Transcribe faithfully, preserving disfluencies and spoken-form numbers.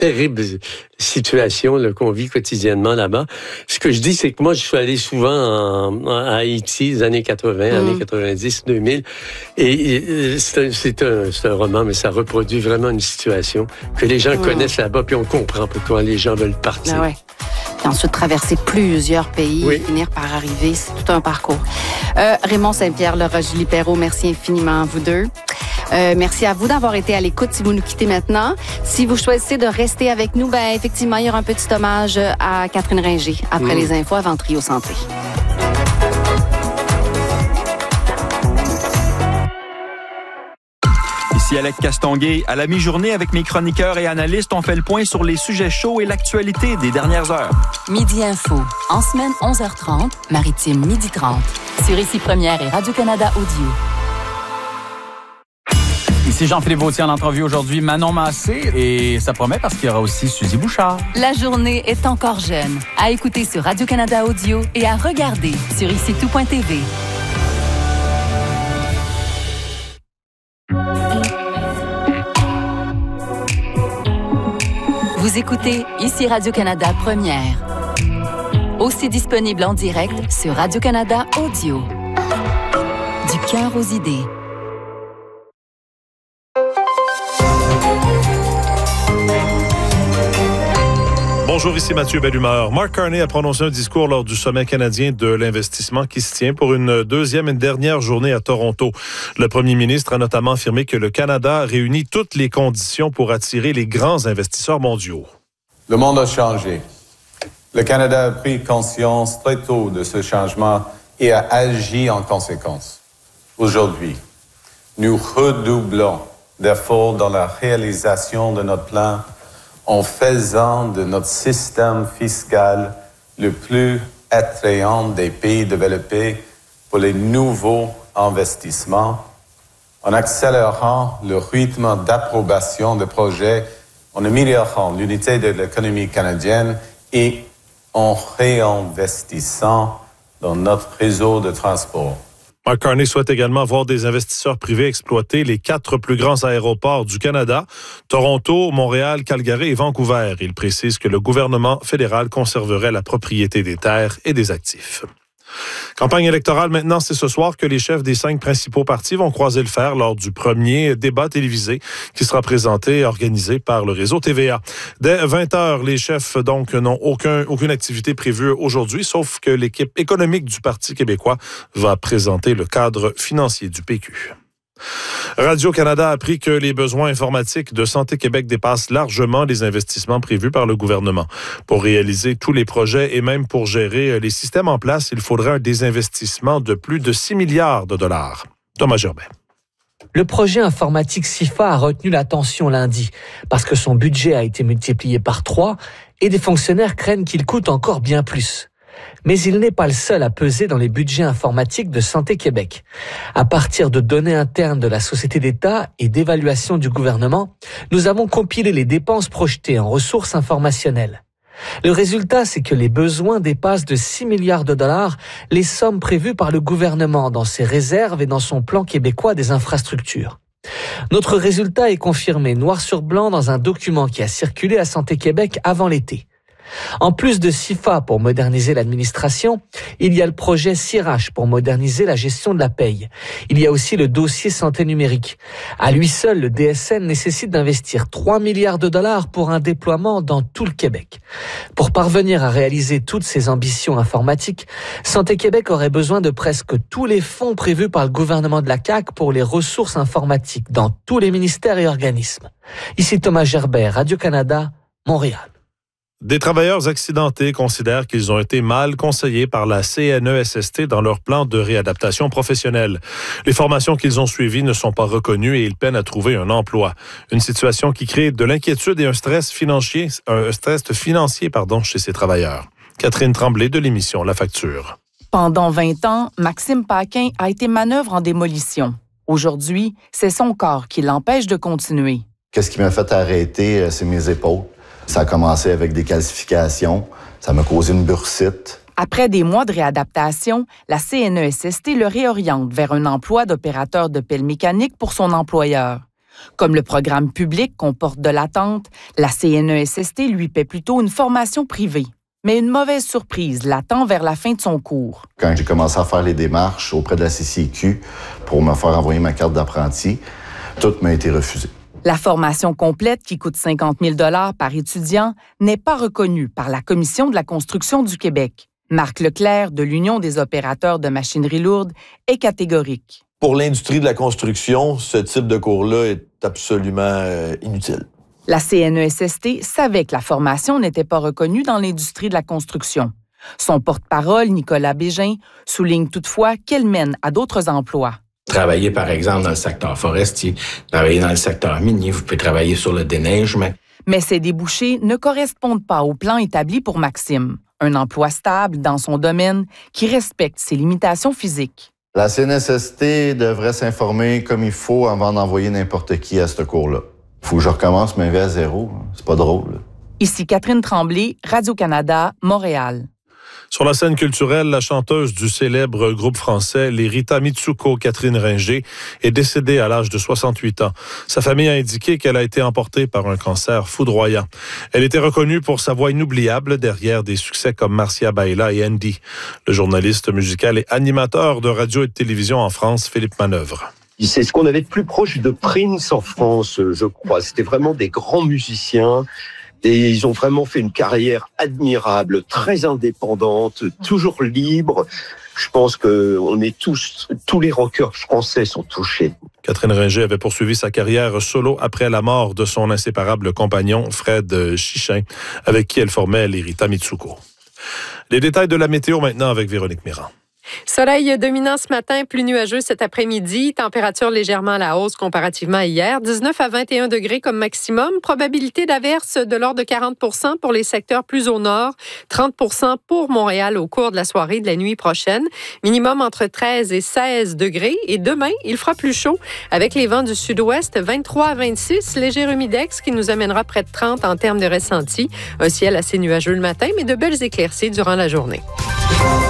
terrible situation là, qu'on vit quotidiennement là-bas. Ce que je dis, c'est que moi, je suis allé souvent en, en, à Haïti, les années quatre-vingts, mmh. années quatre-vingt-dix, deux mille, et, et c'est, un, c'est, un, c'est un roman, mais ça reproduit vraiment une situation que les gens mmh. connaissent là-bas, puis on comprend pourquoi les gens veulent partir. Ah ouais. Puis ensuite, traverser plusieurs pays, oui. finir par arriver, c'est tout un parcours. Euh, Raymond Saint-Pierre, Laura Julie Perrault, merci infiniment à vous deux. Euh, merci à vous d'avoir été à l'écoute si vous nous quittez maintenant. Si vous choisissez de rester avec nous, ben effectivement, il y aura un petit hommage à Catherine Ringer après mmh. les infos avant Trio Santé. Ici Alec Castonguay. À la mi-journée, avec mes chroniqueurs et analystes, on fait le point sur les sujets chauds et l'actualité des dernières heures. Midi Info. En semaine, onze heures trente, Maritime, midi trente. Sur Ici Première et Radio-Canada Audio. Ici Jean-Philippe Vautier en entrevue aujourd'hui, Manon Massé, et ça promet parce qu'il y aura aussi Suzy Bouchard. La journée est encore jeune. À écouter sur Radio-Canada Audio et à regarder sur ici tout point t v. Vous écoutez Ici Radio-Canada Première. Aussi disponible en direct sur Radio-Canada Audio. Du cœur aux idées. Bonjour, ici Mathieu Bellumeur. Mark Carney a prononcé un discours lors du sommet canadien de l'investissement qui se tient pour une deuxième et une dernière journée à Toronto. Le premier ministre a notamment affirmé que le Canada réunit toutes les conditions pour attirer les grands investisseurs mondiaux. Le monde a changé. Le Canada a pris conscience très tôt de ce changement et a agi en conséquence. Aujourd'hui, nous redoublons d'efforts dans la réalisation de notre plan en faisant de notre système fiscal le plus attrayant des pays développés pour les nouveaux investissements, en accélérant le rythme d'approbation de projets, en améliorant l'unité de l'économie canadienne et en réinvestissant dans notre réseau de transport. Mark Carney souhaite également voir des investisseurs privés exploiter les quatre plus grands aéroports du Canada, Toronto, Montréal, Calgary et Vancouver. Il précise que le gouvernement fédéral conserverait la propriété des terres et des actifs. Campagne électorale, maintenant, c'est ce soir que les chefs des cinq principaux partis vont croiser le fer lors du premier débat télévisé qui sera présenté et organisé par le réseau T V A. Dès vingt heures, les chefs donc n'ont aucun, aucune activité prévue aujourd'hui, sauf que l'équipe économique du Parti québécois va présenter le cadre financier du P Q. Radio-Canada a appris que les besoins informatiques de Santé Québec dépassent largement les investissements prévus par le gouvernement. Pour réaliser tous les projets et même pour gérer les systèmes en place, il faudrait un désinvestissement de plus de six milliards de dollars. Thomas Gerbet. Le projet informatique S I F A a retenu l'attention lundi parce que son budget a été multiplié par trois et des fonctionnaires craignent qu'il coûte encore bien plus. Mais il n'est pas le seul à peser dans les budgets informatiques de Santé Québec. À partir de données internes de la Société d'État et d'évaluation du gouvernement, nous avons compilé les dépenses projetées en ressources informationnelles. Le résultat, c'est que les besoins dépassent de six milliards de dollars les sommes prévues par le gouvernement dans ses réserves et dans son plan québécois des infrastructures. Notre résultat est confirmé noir sur blanc dans un document qui a circulé à Santé Québec avant l'été. En plus de S I F A pour moderniser l'administration, il y a le projet S I R H pour moderniser la gestion de la paye. Il y a aussi le dossier santé numérique. À lui seul, le D S N nécessite d'investir trois milliards de dollars pour un déploiement dans tout le Québec. Pour parvenir à réaliser toutes ces ambitions informatiques, Santé Québec aurait besoin de presque tous les fonds prévus par le gouvernement de la C A Q pour les ressources informatiques dans tous les ministères et organismes. Ici Thomas Gerbert, Radio-Canada, Montréal. Des travailleurs accidentés considèrent qu'ils ont été mal conseillés par la C N E S S T dans leur plan de réadaptation professionnelle. Les formations qu'ils ont suivies ne sont pas reconnues et ils peinent à trouver un emploi. Une situation qui crée de l'inquiétude et un stress financier, un stress financier pardon, chez ces travailleurs. Catherine Tremblay de l'émission La Facture. Pendant vingt ans, Maxime Paquin a été manœuvre en démolition. Aujourd'hui, c'est son corps qui l'empêche de continuer. Qu'est-ce qui m'a fait arrêter, c'est mes épaules. Ça a commencé avec des calcifications. Ça m'a causé une bursite. Après des mois de réadaptation, la C N E S S T le réoriente vers un emploi d'opérateur de pelle mécanique pour son employeur. Comme le programme public comporte de l'attente, la C N E S S T lui paie plutôt une formation privée. Mais une mauvaise surprise l'attend vers la fin de son cours. Quand j'ai commencé à faire les démarches auprès de la C C Q pour me faire envoyer ma carte d'apprenti, tout m'a été refusé. La formation complète, qui coûte cinquante mille dollars par étudiant, n'est pas reconnue par la Commission de la construction du Québec. Marc Leclerc, de l'Union des opérateurs de machinerie lourde, est catégorique. Pour l'industrie de la construction, ce type de cours-là est absolument euh, inutile. La C N E S S T savait que la formation n'était pas reconnue dans l'industrie de la construction. Son porte-parole, Nicolas Bégin, souligne toutefois qu'elle mène à d'autres emplois. Travailler, par exemple, dans le secteur forestier, travailler dans le secteur minier, vous pouvez travailler sur le déneigement. Mais ces débouchés ne correspondent pas au plan établi pour Maxime. Un emploi stable dans son domaine qui respecte ses limitations physiques. La C N E S S T devrait s'informer comme il faut avant d'envoyer n'importe qui à ce cours-là. Il faut que je recommence ma vie à zéro. C'est pas drôle. Ici Catherine Tremblay, Radio-Canada, Montréal. Sur la scène culturelle, la chanteuse du célèbre groupe français, les Rita Mitsuko, Catherine Ringer, est décédée à l'âge de soixante-huit ans. Sa famille a indiqué qu'elle a été emportée par un cancer foudroyant. Elle était reconnue pour sa voix inoubliable derrière des succès comme Marcia Baila et Andy. Le journaliste musical et animateur de radio et de télévision en France, Philippe Manœuvre. C'est ce qu'on avait de plus proche de Prince en France, je crois. C'était vraiment des grands musiciens. Et ils ont vraiment fait une carrière admirable, très indépendante, toujours libre. Je pense que on est tous, tous les rockers français sont touchés. Catherine Ringer avait poursuivi sa carrière solo après la mort de son inséparable compagnon, Fred Chichin, avec qui elle formait les Rita Mitsuko. Les détails de la météo maintenant avec Véronique Mirand. Soleil dominant ce matin, plus nuageux cet après-midi. Température légèrement à la hausse comparativement à hier. dix-neuf à vingt et un degrés comme maximum. Probabilité d'averse de l'ordre de quarante pour cent pour les secteurs plus au nord. trente pour cent pour Montréal au cours de la soirée de la nuit prochaine. Minimum entre treize et seize degrés. Et demain, il fera plus chaud avec les vents du sud-ouest. vingt-trois à vingt-six. Léger humidex qui nous amènera près de trente en termes de ressenti. Un ciel assez nuageux le matin, mais de belles éclaircies durant la journée.